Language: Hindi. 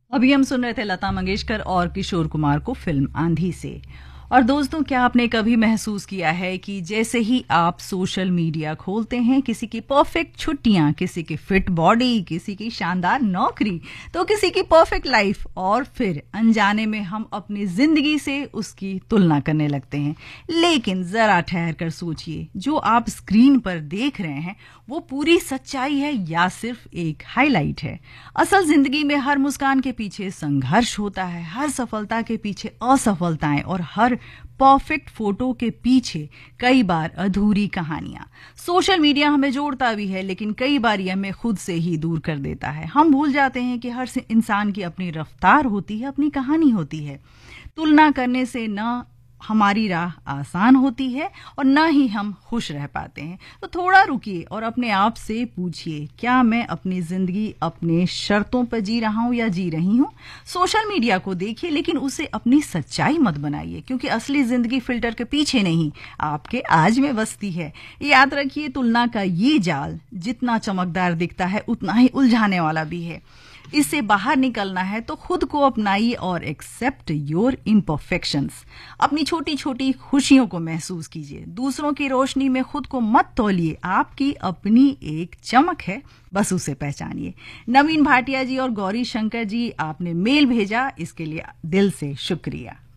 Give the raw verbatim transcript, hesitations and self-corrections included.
अभी हम सुन रहे थे लता मंगेशकर और किशोर कुमार को फिल्म आंधी से। और दोस्तों, क्या आपने कभी महसूस किया है कि जैसे ही आप सोशल मीडिया खोलते हैं, किसी की परफेक्ट छुट्टियां, किसी की फिट बॉडी, किसी की शानदार नौकरी, तो किसी की परफेक्ट लाइफ, और फिर अनजाने में हम अपनी जिंदगी से उसकी तुलना करने लगते हैं। लेकिन जरा ठहर कर सोचिए, जो आप स्क्रीन पर देख रहे हैं वो पूरी सच्चाई है या सिर्फ एक हाईलाइट है? असल जिंदगी में हर मुस्कान के पीछे संघर्ष होता है, हर सफलता के पीछे असफलताएं, और हर परफेक्ट फोटो के पीछे कई बार अधूरी कहानियां। सोशल मीडिया हमें जोड़ता भी है, लेकिन कई बार ये हमें खुद से ही दूर कर देता है। हम भूल जाते हैं कि हर इंसान की अपनी रफ्तार होती है, अपनी कहानी होती है। तुलना करने से न हमारी राह आसान होती है और न ही हम खुश रह पाते हैं। तो थोड़ा रुकिए और अपने आप से पूछिए, क्या मैं अपनी जिंदगी अपने शर्तों पर जी रहा हूं या जी रही हूं? सोशल मीडिया को देखिए, लेकिन उसे अपनी सच्चाई मत बनाइए, क्योंकि असली जिंदगी फिल्टर के पीछे नहीं, आपके आज में बसती है। याद रखिए, तुलना का ये जाल जितना चमकदार दिखता है उतना ही उलझाने वाला भी है। इससे बाहर निकलना है तो खुद को अपनाइए और एक्सेप्ट योर इम्परफेक्शंस। अपनी छोटी छोटी खुशियों को महसूस कीजिए। दूसरों की रोशनी में खुद को मत तौलिए, आपकी अपनी एक चमक है, बस उसे पहचानिए। नवीन भाटिया जी और गौरी शंकर जी, आपने मेल भेजा, इसके लिए दिल से शुक्रिया।